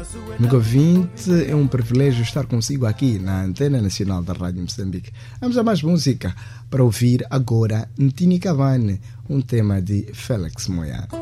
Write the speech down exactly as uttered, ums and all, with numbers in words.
Amigo ouvinte, é um privilégio estar consigo aqui na Antena Nacional da Rádio Moçambique. Vamos a mais música para ouvir agora Ntini Cavani, um tema de Félix Moya.